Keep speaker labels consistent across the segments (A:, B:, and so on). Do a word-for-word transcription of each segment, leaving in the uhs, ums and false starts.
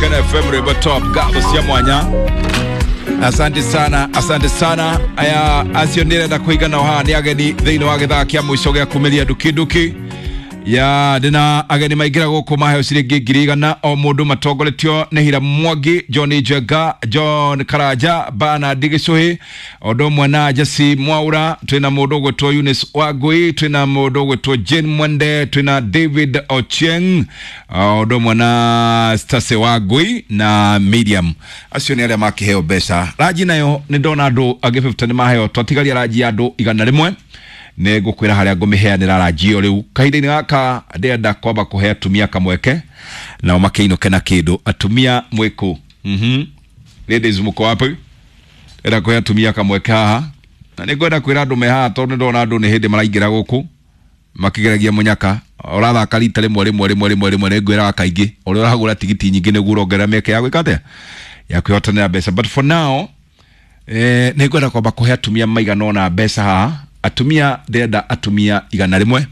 A: Kana F M Reba Top Gabo sia mwanya. Asante sana, asante sana. Aya asionere da kuigana ha ni ageni thini wa githa kia mwisho gya kumelia dukiduki. Ya dina ageni maigira guku mahe ciringi ngiri igana o mundu matongoretio ni Hira Mwangi, Johnny Jega, John Karaja, Bana Digicuhi, odo mwana Jesse Mwaura, twina mundu gwetwo Eunice Wagui, twina mundu gwetwo Jane Mwende, twina David Ochieng, odo mwana Stase Wagui na Medium. Acio ni aria makiheo besa. Raji nayo ni ndona andu age fifty ni maheo, twatigaria raji andu igana rimwe. Nego kwira haria ngumiheanira rajio riu kahinda-ini gaka ndenda kwamba kuhe atumia kamweke na makeinoke na kindu atumia mwiku mhm ladies muko wapi ndenda kuhe atumia kamweke haha na ningwenda kwira andu me haha tondu ndona andu ni hindi maraingira guku makigeragia munyaka urathaka rita rimwe rimwe rimwe rimwe rimwe ningwira kaingi uri uragura tigiti nyingi niguo urongera meke ya gwikate ya kwihotanira mbeca but for now eh ningwenda kwamba kuhe atumia maigana ona mbeca haha atumia ndenda atumia igana rimwe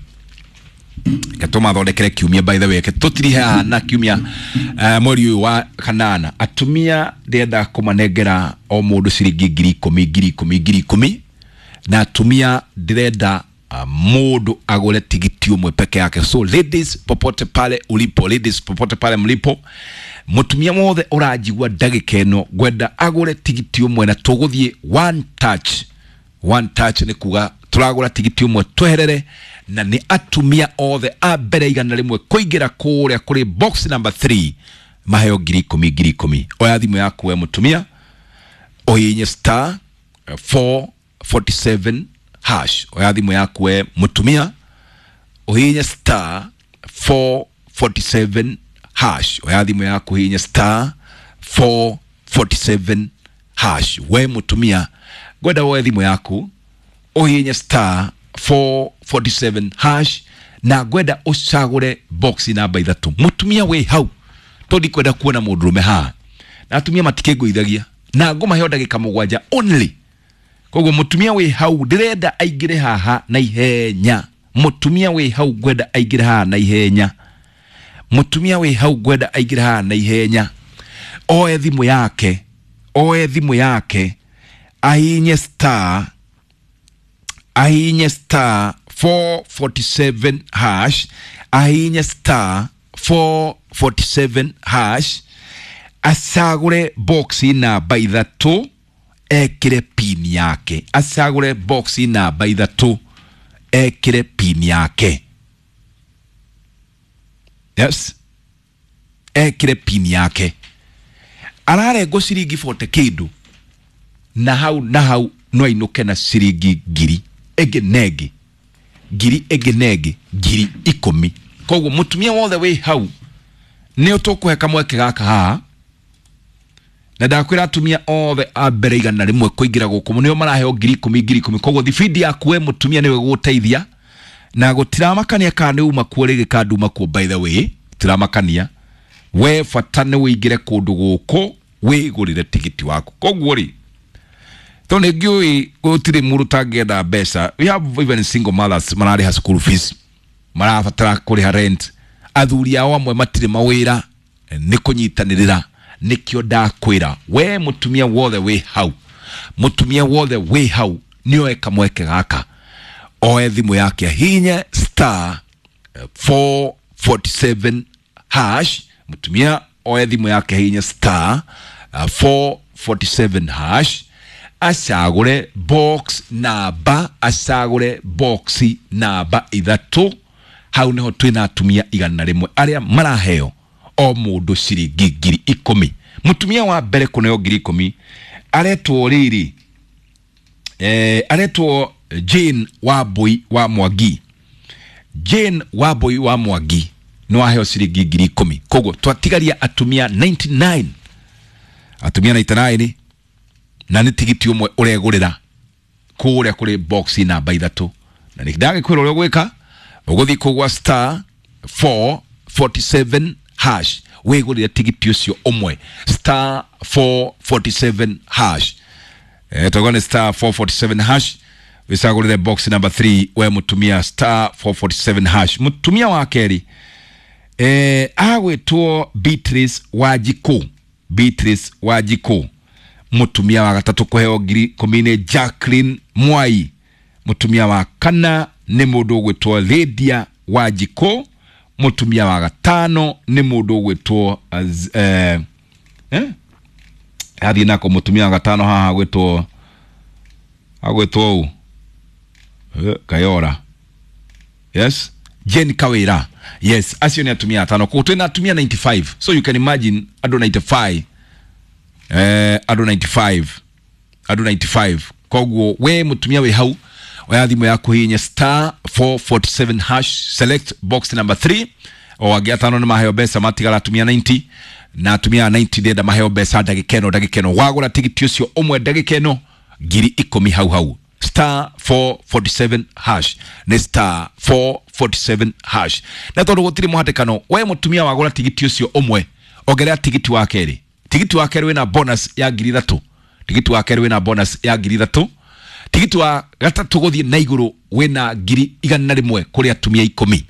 A: gatoma thondekere kiumia by the way tutiri ha na kiumia uh, mweri wa kanana atumia ndenda kumanengera o mundu ciringi ngiri ikumi ngiri ikumi ngiri ikumi na atumia ndenda uh, mundu agure tigiti umwe peke yake. So ladies popote pale ulipo, ladies popote pale mlipo, mutumia wothe urajigwa ndagika eno gwenda agure tigiti umwe na tuguthie one touch. One touch ni kuga turagura tigiti umwe tweherere na ni atumia othe abere igana rimwe kuingira kuria kuri box number three maheo ngiri ikumi ngiri ikumi. Oya thimu yaku we mutumia oyenye star four forty seven hash. Oya thimu yaku we mutumia oyenye star four forty seven hash. Oya thimu yaku oyenye star four forty seven hash. We mutumia gwenda woe thimu yaku oyenye star four forty seven hash na gwenda ucagure box namba ithatu. Mutumia we hau todi kwenda kuona mundurume ha na atumia matikegwithagia na ngoma he ndagika mugwanja only. Koguo mutumia we hau ndirenda aingire haha na ihenya. Mutumia we hau gwenda aingire haha na ihenya. Mutumia we hau gwenda aingire haha na ihenya. Oe thimu yake, oe thimu yake ahinye star ahinye star four forty seven hash, ahinye star four forty seven hash, asagure boxi na baithatu ekire pin yake. Asagure boxi na baithatu ekire pin yake. Yes, ekire pin yake. Arare go ciringi forty kindu na hau na hau no inuke na ciringi ngiri ege negi ngiri ege negi ngiri ikumi. Koguo mutumia wothe we hau ni utukuhe kamweke gaka ha na ndakwira atumia othe abere igana rimwe kuingira guku munio maraheo ngiri ikumi ngiri ikumi. Koguo thibidi yaku we mutumia niwe guteithia na gutiramakania kana uma kuorege kaduma ku. By the way tiramakania we fatane uingire kundu guku we gurire tigiti waku. Koguo ri tone gioi gutire muruta ngenda besa. We have even single mothers marari ha school fees, marafatara kuri ha rent. Athuri ao amwe matire mawira ni kunyitanirira. Nikio ndakwira we mutumia wothe we hau, mutumia wothe we hau nioe kamweke gaka. Oe thimu yake hinye star four forty seven hash. Mutumia oe thimu yake hinye star four forty seven hash, asagure box namba, asagure boxi namba ithatu. Hau niho twina atumia igana rimwe aria maraheo o mundu ciringi ngiri ikumi. Mutumia wa mbere kuneo ngiri ikumi aretwo riri eh aretwo Jane Wabui wa Mwangi. Jane Wabui wa Mwangi no aheo ciringi ngiri ikumi. Koguo twatigaria atumia ninety-nine, atumia ninety-nine na ni tigiti umwe uregurira kuria kuri box namba ithatu. Na nikidage kwira uri gwika uguthi kugwa star four forty seven hash wegurira tigiti ucio umwe star four forty seven hash. Eh togone star four forty seven hash wisagurire box number three we mutumia star four forty seven hash. Mutumia wa keri eh agwetwo Beatrice Wanjiku Beatrice Wanjiku mutumia wa gatatu kuheo ngiri komine Jacqueline Mwai mutumia wa kana ni mundu gwetwo Lydia Wanjiku mutumia wa gatano ni mundu gwetwo eh eh hadi nako mutumia wa gatano haha gwetwo agwetwo eh Kayora yes Jane Kawira yes asio ni atumia tano kwa tena atumia ninety-five so you can imagine ado ninety-five eh ado ninety-five ado ninety-five kogwo we mutumia we hau wayathimo yako hinya star four forty-seven hash select box number three o agiatano na maheo besa matigala atumia ninety na atumia ninety deda maheo besa dagikeno dagikeno wagura tigiti ucio omwe dagikeno giri ikomi hau hau star four forty-seven hash ne star four forty-seven hash na tondu gutiri muhatekano we mutumia wagura tigiti ucio omwe ogerea tigiti wa keri tigiti wa keri wina bonus ya ngiri thatu tigiti wa keri wina bonus ya ngiri thatu tigiti wa gatatu guthie na iguru wina ngiri igana rimwe kuri atumia ikomi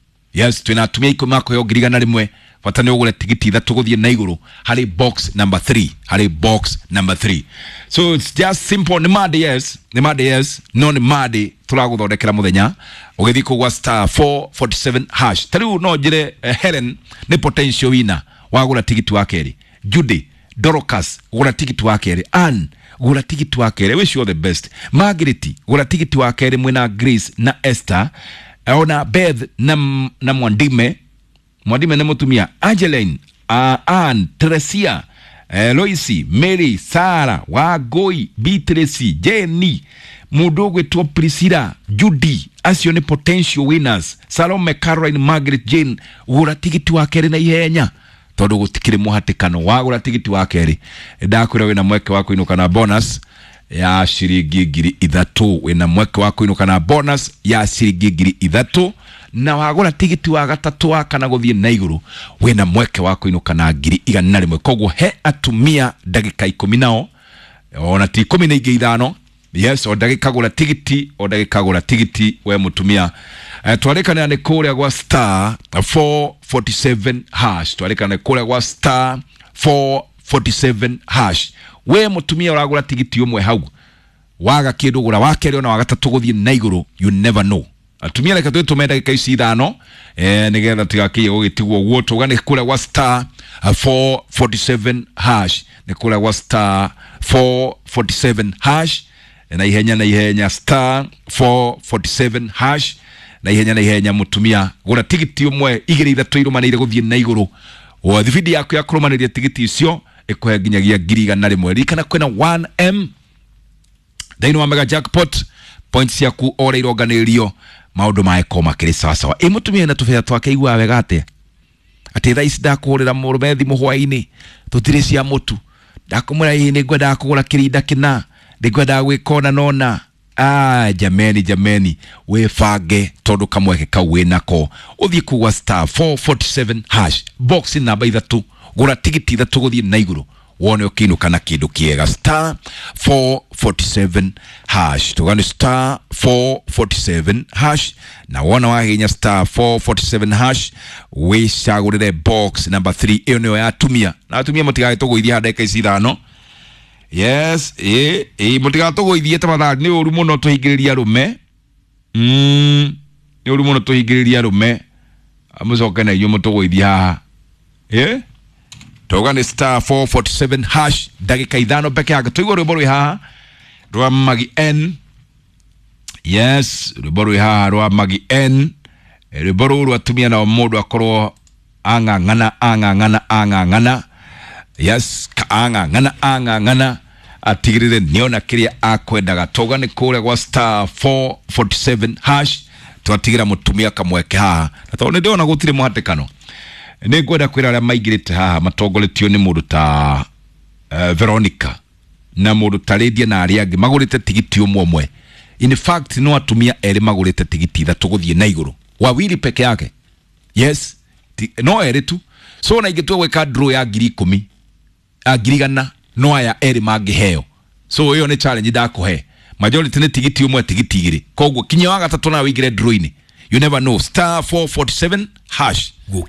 A: yes twina atumia ikomi mako yo ngiri igana rimwe fatane ugure tigiti thatu guthie na iguru hari box number three hari box number three so it's just simple ni mad yes ni mad yes no ni mad turaguthondekera muthenya ugithi kugwa star four forty-seven hash tariu no jire uh, Helen ni potential winner wagura tigiti wa keri Judy Dorcas gura tigiti wa keri Ann gura tigiti wa keri wish you all the best Margaret gura tigiti wa keri mwina Grace na Esther ona Beth na na Mwandime Mwandime na mutumia Angeline uh, Ann Teresia uh, Loisi Mary Sarah Wagoi Beatrice Jenny Mudogo to Priscilla Judy asio ni potential winners Salome Caroline Margaret Jane gura tigiti wa keri na ihenya todo gutikire muhatikano wagura tigiti wa keri ndakura wina mweke wako inuka na bonus ya shiringi ngiri ithatu wina mweke wako inuka na bonus ya shiringi ngiri ithatu na wagura tigiti wa gatatu wa kana guthie na iguru wina mweke wako inuka na ngiri igana rimwe kogwo he atumia dagika ikumi nao ona ti ikumi na ingi ithano yes o dagika gura tigiti o dagika gura tigiti we mutumia Uh, twarikana ne kule kwa star four forty-seven hash twarikana kule kwa star four forty-seven hash we mutumia uragura tigiti umwe hau waga kindu gura wakeri ona wagatatu guthie na iguru you never know atumia reka twe tumenda gika ici ithano eh nigetha tigakiye ugitigwo guo tugane kule kwa star four forty-seven hash ne kule kwa star four forty-seven hash na ihenya na ihenya star four forty-seven hash na ihenya na ihenya mutumia gura tigiti umwe igiri ithatu irumanire guthie na iguru o video yako ya kurumaniria tigiti icio ikuhe ginyagia ngiri igana rimwe rikana kwena one M daino wa mega jackpot points yaku ora iroganirio maundu maeko makiri sawa sawa e mutumia na tufea twake igwa wega ate ati thaa ici ndakuhurira murume thimu hwaini tutire cia mutu ndakumura ini ngwenda kugura kirinda kina ndigwenda gwikona nona ah jameni jameni we fage todo kamweke kawe nako uthie kuwa star four forty-seven hash box number ithatu gura tigiti ithatu guthie na iguru wone ukinuka na kindu kiega star four forty-seven hash tugane star four forty-seven hash na wona wahinya star four forty-seven hash we shagurire box number three iyo niyo yatumia na atumia mutigaye tuguithia hadeka icithano yes eh eh mutiga tuguithie tamadhari ni uru muno tuhingiriria rume mm ni uru muno tuhingiriria rume amucoke na iyo mutuguithia haha eh tugane star four forty-seven hash dagika ithano peke yake tuigwo rwimbo haha rwa Magi N yes rwimbo rwi haha rwa Magi N rwimbo rwa atumia na mundu akorwo angangana angangana angangana yes anga ngana anga ngana atigirire niona kiria akwendaga togane kule kwa star four forty-seven hash twatigira mutumia kamweke ha na ndio na gutire muhatekano ni ngwenda kwira aria maigirite ha matongoletio ni mundu ta uh, Veronica na mundu ta Lydia na aria angi magurite tigiti umwe umwe in fact no atumia eri magurite tigiti ithatu guthie na iguru wawili peke yake yes no eri tu so na igitwe weka draw ya ngiri ikumi agirigana no aya eri magiheo so hiyo ni challenge ndakuhe majority ni tigiti umwe tigiti igiri kogwo kinya wa gatatu na wigire draw ini you never know star four forty-seven hash